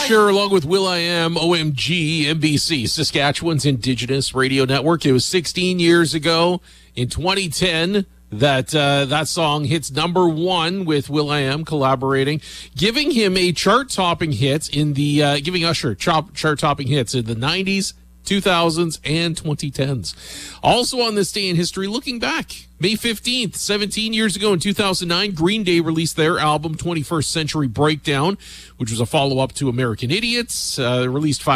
Usher, along with will.i.am, OMG, NBC, Saskatchewan's Indigenous Radio Network. It was 16 years ago, in 2010, that song hits number one with will.i.am collaborating, giving him a chart-topping hit in the giving Usher chart-topping hits in the 90s, 2000s, and 2010s. Also on this day in history, looking back, May 15th, 17 years ago in 2009, Green Day released their album 21st Century Breakdown, which was a follow-up to American Idiots, released